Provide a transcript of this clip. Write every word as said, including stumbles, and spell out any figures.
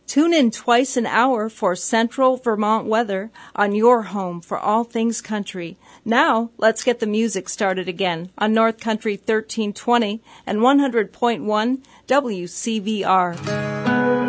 Tune in twice an hour for Central Vermont weather on your home for all things country. Now, let's get the music started again on North Country thirteen twenty and one hundred point one W C V R.